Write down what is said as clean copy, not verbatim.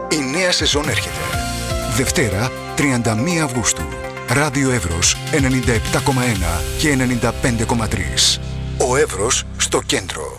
Η νέα σεζόν έρχεται. Δευτέρα, 31 Αυγούστου. Ράδιο Εύρος 97,1 και 95,3. Ο Εύρος στο κέντρο.